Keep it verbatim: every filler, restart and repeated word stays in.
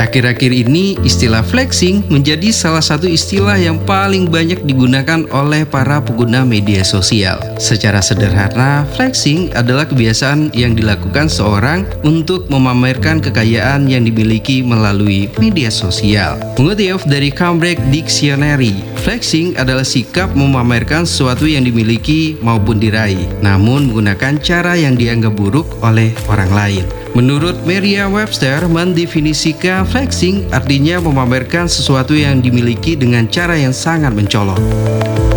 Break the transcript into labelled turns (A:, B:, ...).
A: Akhir-akhir ini, istilah flexing menjadi salah satu istilah yang paling banyak digunakan oleh para pengguna media sosial. Secara sederhana, flexing adalah kebiasaan yang dilakukan seorang untuk memamerkan kekayaan yang dimiliki melalui media sosial. Mengutip dari Cambridge Dictionary, flexing adalah sikap memamerkan sesuatu yang dimiliki maupun diraih, namun menggunakan cara yang dianggap buruk oleh orang lain. Menurut Merriam-Webster, mendefinisikan flexing artinya memamerkan sesuatu yang dimiliki dengan cara yang sangat mencolok.